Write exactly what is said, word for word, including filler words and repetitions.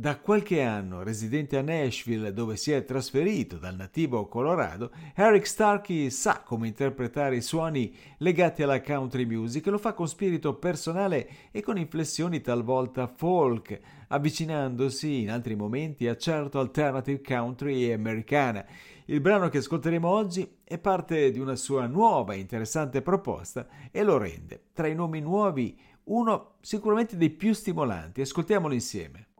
Da qualche anno residente a Nashville, dove si è trasferito dal nativo Colorado, Eric Starkey sa come interpretare i suoni legati alla country music e lo fa con spirito personale e con inflessioni talvolta folk, avvicinandosi in altri momenti a certo alternative country e americana. Il brano che ascolteremo oggi è parte di una sua nuova e interessante proposta e lo rende, tra i nomi nuovi, uno sicuramente dei più stimolanti. Ascoltiamolo insieme.